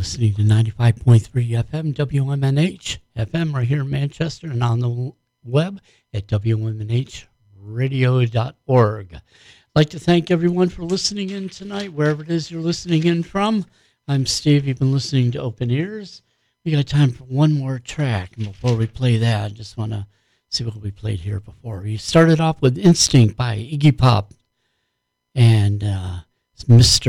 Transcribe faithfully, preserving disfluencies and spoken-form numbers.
listening to ninety-five point three F M, W M N H F M, right here in Manchester, and on the web at W M N H radio dot org. I'd like to thank everyone for listening in tonight, wherever it is you're listening in from. I'm Steve. You've been listening to Open Ears. We got time for one more track, and before we play that, I just want to see what we played here before. We started off with Instinct by Iggy Pop, and uh, Mister